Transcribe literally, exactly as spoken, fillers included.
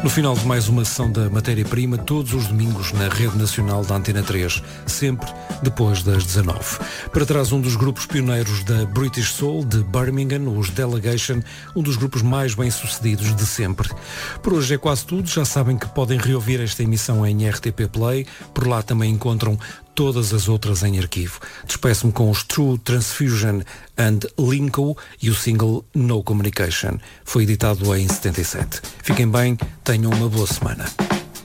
No final de mais uma sessão da Matéria-Prima, todos os domingos na Rede Nacional da Antena três, sempre depois das dezanove. Para trás, um dos grupos pioneiros da British Soul, de Birmingham, os Delegation, um dos grupos mais bem-sucedidos de sempre. Por hoje é quase tudo. Já sabem que podem reouvir esta emissão em R T P Play. Por lá também encontram todas as outras em arquivo. Despeço-me com os True Transfusion and Linko e o single No Communication. Foi editado em setenta e sete. Fiquem bem, tenham uma boa semana.